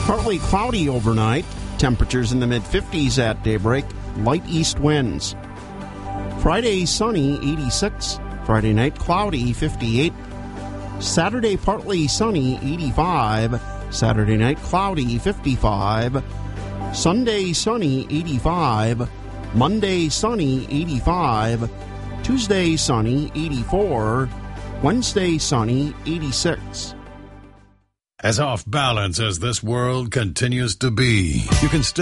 Partly cloudy overnight. Temperatures in the mid-50s at daybreak. Light east winds. Friday, sunny, 86. Friday night, cloudy, 58. Saturday, partly sunny, 85. Saturday night, cloudy, 55. Sunday, sunny, 85. Monday, sunny, 85. Tuesday, sunny, 84. Wednesday, sunny, 86. As off balance as this world continues to be, you can still